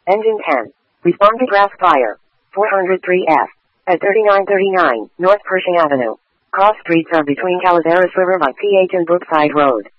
Engine 10. Respond to draft fire. 403F. At 3939 North Pershing Avenue. Cross streets are between Calaveras River by PH and Brookside Road.